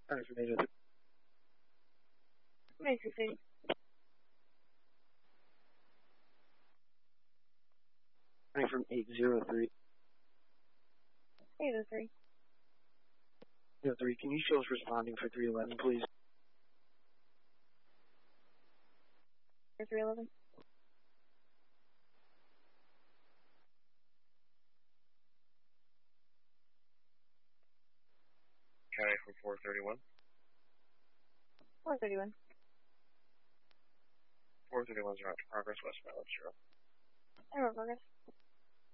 Alright, from 803. Mason City. Alright, from 803. 803. 803, can you show us responding for 311, please? 311. County from 431. 431. 431's route to progress west mileage 0. Arrow progress.